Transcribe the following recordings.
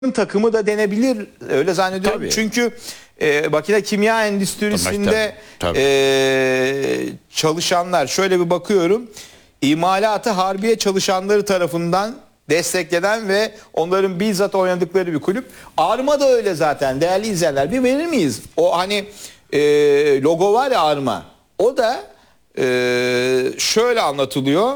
takımı da denebilir, öyle zannediyorum. Tabii. Çünkü makine kimya endüstrisinde çalışanlar, şöyle bir bakıyorum, imalatı harbiye çalışanları tarafından desteklenen ve onların bizzat oynadıkları bir kulüp. Arma da öyle zaten değerli izleyenler, bir verir miyiz? O hani logo var ya, Arma, o da şöyle anlatılıyor,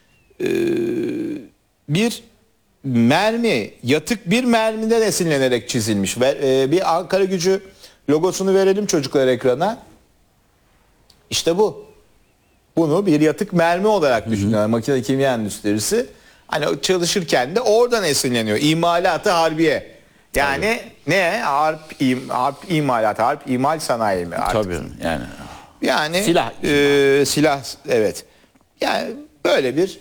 bir mermi, yatık bir mermiden esinlenerek çizilmiş. Bir Ankaragücü logosunu verelim çocuklar ekrana. İşte bu. Bunu bir yatık mermi olarak düşünüyorlar makine kimya endüstrisi. Hani çalışırken de oradan esinleniyor. İmalatı harbiye. Yani ne? Harp imalat, harp imal sanayi mi artık? Tabii yani. Yani silah. Silah, evet. Yani böyle bir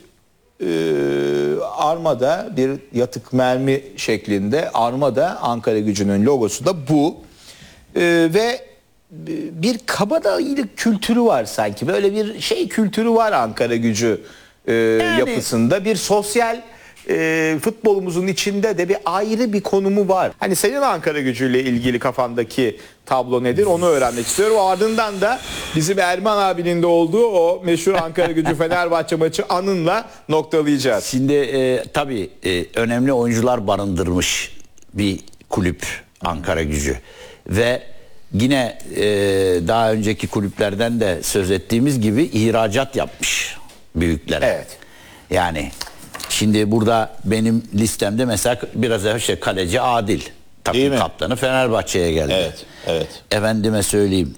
armada, bir yatık mermi şeklinde armada, Ankaragücü'nün logosu da bu. Ve bir kabadayılık kültürü var sanki. Böyle bir şey kültürü var Ankaragücü yapısında. Bir sosyal futbolumuzun içinde de bir ayrı bir konumu var. Hani senin Ankaragücü'yle ilgili kafandaki tablo nedir, onu öğrenmek istiyorum. Ardından da bizim Erman abinin de olduğu o meşhur Ankaragücü Fenerbahçe maçı anınla noktalayacağız. Şimdi tabii önemli oyuncular barındırmış bir kulüp Ankaragücü. Ve yine daha önceki kulüplerden de söz ettiğimiz gibi ihracat yapmış büyüklere. Evet. Yani şimdi burada benim listemde mesela biraz evvel kaleci Adil, takım kaptanı, Fenerbahçe'ye geldi. Evet, evet. Efendime söyleyeyim,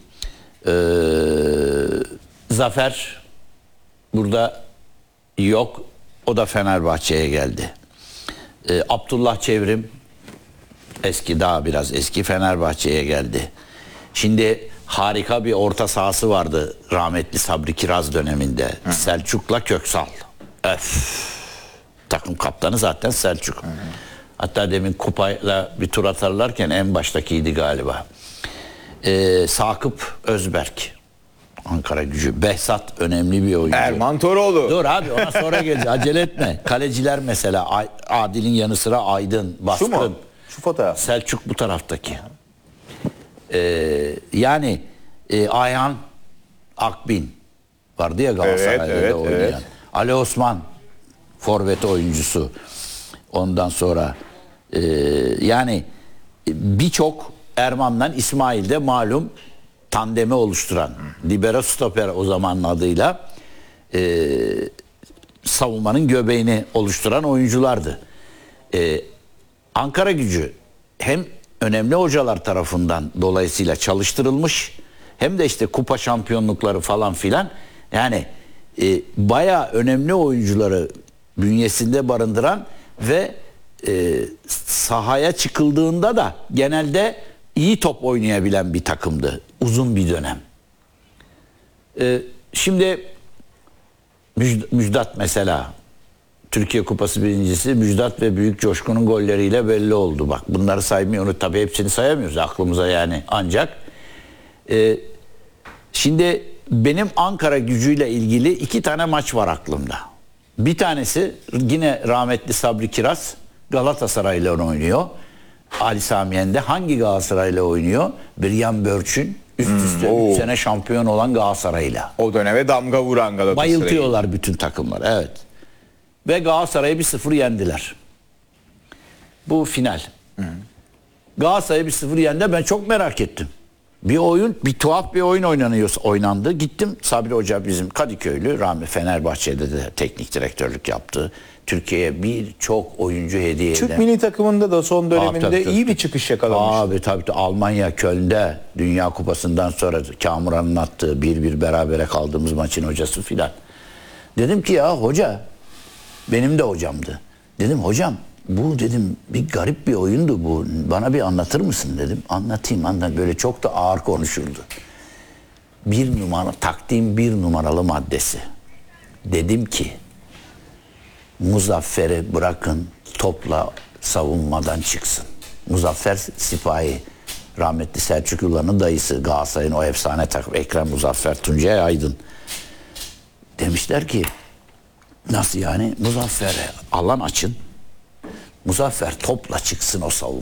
Zafer burada yok, o da Fenerbahçe'ye geldi. Abdullah Çevrim, eski, daha biraz eski, Fenerbahçe'ye geldi. Şimdi harika bir orta sahası vardı rahmetli Sabri Kiraz döneminde. Selçuk'la Köksal. Takım kaptanı zaten Selçuk. Hatta demin kupayla bir tur atarlarken en baştakiydi galiba. Sakıp Özberk, Ankaragücü. Behzat önemli bir oyuncu. Erman Toroğlu. Dur abi, ona sonra geleceğiz. Acele etme. Kaleciler mesela Adil'in yanı sıra Aydın, Baskın. Şu mu? Şu fotoğraf. Selçuk bu taraftaki. Yani Ayhan Akbin vardı ya Galatasaray'da oynayan. Evet. Ali Osman forvet oyuncusu. Ondan sonra yani birçok, Erman'dan İsmail de malum tandemi oluşturan, libero stoper o zamanın adıyla, savunmanın göbeğini oluşturan oyunculardı. Ankaragücü hem önemli hocalar tarafından dolayısıyla çalıştırılmış, hem de işte kupa şampiyonlukları falan filan, yani bayağı önemli oyuncuları bünyesinde barındıran ve sahaya çıkıldığında da genelde iyi top oynayabilen bir takımdı uzun bir dönem. Şimdi Müjdat mesela, Türkiye Kupası birincisi Müjdat ve Büyük Coşkun'un golleriyle belli oldu. Bak bunları saymıyoruz tabii, hepsini sayamıyoruz aklımıza yani, ancak şimdi benim Ankaragücü'yle ilgili 2 tane maç var aklımda. Bir tanesi yine rahmetli Sabri Kiraz Galatasaray'la oynuyor. Ali Sami Yen'de hangi Galatasaray'la oynuyor? Brian Börç'ün üst üste 3 sene şampiyon olan Galatasaray'la. O döneme damga vuran Galatasaray'ı. Bayıltıyorlar bütün takımlar, evet. Ve Galatasaray'ı 1-0 yendiler. Bu final. Galatasaray'ı 1-0 yendi, ben çok merak ettim. Bir oyun, bir tuhaf bir oyun oynandı. Gittim, Sabri Hoca bizim Kadıköylü, rahmetli Fenerbahçe'de de teknik direktörlük yaptı. Türkiye'ye birçok oyuncu hediye eden. Türk milli takımında da son döneminde iyi bir çıkış yakalamış. Tabii Almanya Köln'de Dünya Kupası'ndan sonra Kamuran'ın attığı 1-1 berabere kaldığımız maçın hocası filan. Dedim ki ya hoca, benim de hocamdı. Dedim hocam, bu dedim bir garip bir oyundu bu. Bana bir anlatır mısın dedim. Anlatayım. Böyle çok da ağır konuşuldu. Taktiğin 1 numaralı maddesi. Dedim ki Muzaffer'i bırakın, topla savunmadan çıksın. Muzaffer Sipahi, rahmetli Selçuk Yılan'ın dayısı, Galatasaray'ın o efsane takım, Ekrem Muzaffer, Tuncay Aydın. Demişler ki nasıl yani? Muzaffer'e alan açın, Muzaffer topla çıksın o savunma.